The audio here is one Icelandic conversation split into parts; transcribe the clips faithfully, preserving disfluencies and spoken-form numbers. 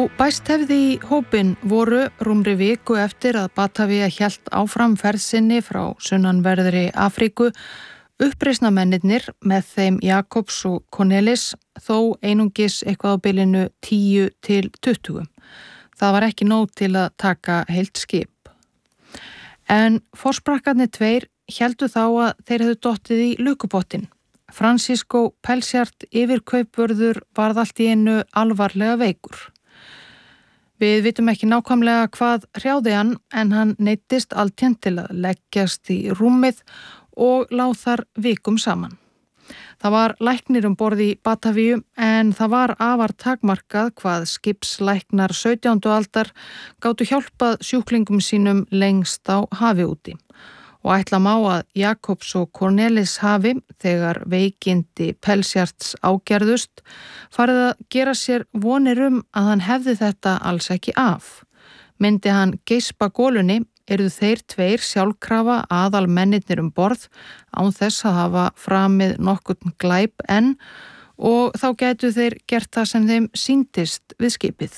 bæst hefði í hópinn voru rúmri viku eftir að Batavia hélt áfram ferð sinni frá sunnanverðri Afríku uppreisnarmennirnir með þeim Jakobs og Cornelis þó einungis eitthvað á bilinu tíu til tuttugu. Það var ekki nóg til að taka heilt skip. En forsprakkarnir tveir héldu þá að þeir hefðu dottið í lukkupottinn. Francisco Pelsiart yfirkaupvörður varð allt í einu alvarlega veikur. Við vitum ekki nákvæmlega hvað hrjáði hann en hann neyddist alltént til að leggjast í rúmið og lá þar vikum saman. Það var læknir um borð í Batavíu en það var afar takmarkað hvað skipslæknar sautjándu aldar gátu hjálpað sjúklingum sínum lengst á hafi úti. Og ætla má að Jakobs og Cornelis hafi, þegar veikindi Pelsiarts ágerðust, farið að gera sér vonir um að hann hefði þetta alls ekki af. Myndi hann geispa golunni, eruðu þeir tveir sjálfkrafa aðal mennirnir um borð án þess að hafa framið nokkurn glæp enn og þá gætu þeir gert það sem þeim sýndist við skipið.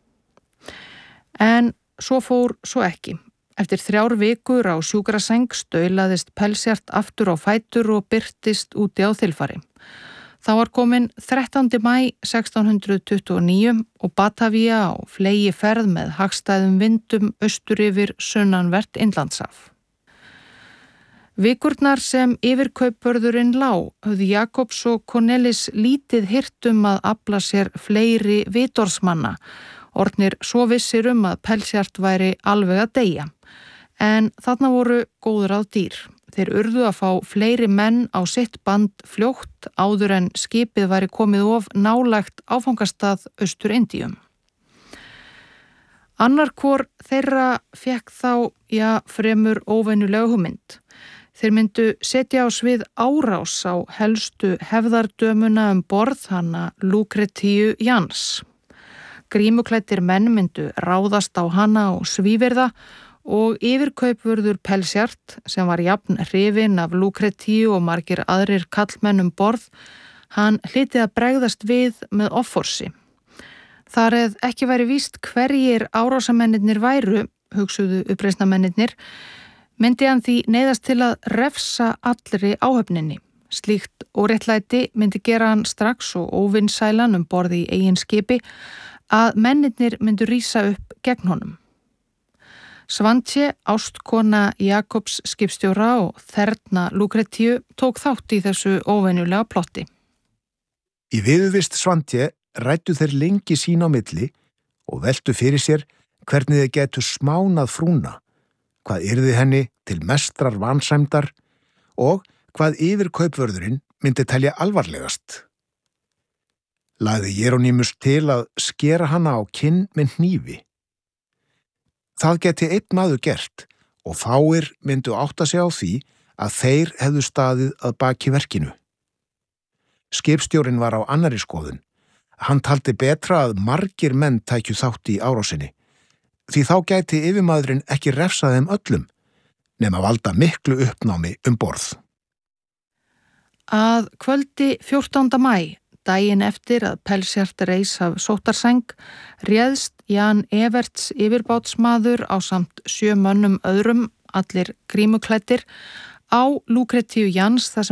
En svo fór svo ekki. Eftir þrjár vikur á sjúkrasæng staulaðist Pelsiart aftur á fætur og birtist úti á þilfari. Það var komin þrettándi maí sextán hundruð tuttugu og níu og Batavia á flegi ferð með hagstæðum vindum austur yfir sunnanvert Indlandshaf. Vikurnar sem yfirkaupvörðurinn lá höfðu Jakobs og Cornelis lítið hirt um að afla sér fleiri vitorðsmanna, orðnir svo vissir um að Pelsiart væri alveg að deyja. En þarna voru góður á dýr. Þeir urðu að fá fleiri menn á sitt band fljótt áður en skipið væri komið of nálægt áfangastað austur Indíum. Annar hvor þeirra fekk þá, já, fremur óvenjulega hugmynd. Þeir myndu setja á svið árás á helstu hefðardömuna um borð hana Lucretíu Jans. Grímuklæddir menn myndu ráðast á hana og svívirða og yfirkaupvörður Pelsiart, sem var jafn hrifinn af Lucretíu og margir aðrir kallmenn um borð, hann hlyti að bregðast við með offorsi. Þar eð ekki væri víst hverjir árásamennirnir væru, hugsuðu uppreisnarmennirnir, myndi hann því neyðast til að refsa allri áhöfninni. Slíkt óréttlæti myndi gera hann strax og óvinsælan um borð í eigin skipi að mennirnir myndu rísa upp gegn honum. Svantje, ástkona Jakobs skipstjóra og þerna Lucretíu, tók þátt í þessu óvenjulega plotti. Í viðurvist Svantje ræddu þeir lengi sín á milli og veltu fyrir sér hvernig þeir getu smánað frúna, hvað yrði henni til mestrar vansæmdar og hvað yfirkaupvörðurinn myndi telja alvarlegast. Lagði Jerónímus til að skera hana á kinn með hnífi. Það geti einn maður gert og fáir myndu átta sig á því að þeir hefðu staðið að baki verkinu. Skipstjórinn var á annarri skoðun. Hann taldi betra að margir menn tækju þátt í árásinni, því þá gæti yfirmaðurinn ekki refsað þeim öllum, nema valda miklu uppnámi um borð. Að kvöldi fjórtánda maí, daginn eftir að Pelsiart reis af sóttarsæng, réðst Jan Everts yfirbátsmaður á samt sjö mönnum öðrum, allir grímuklæddir, á Lucretíu Jans þar sem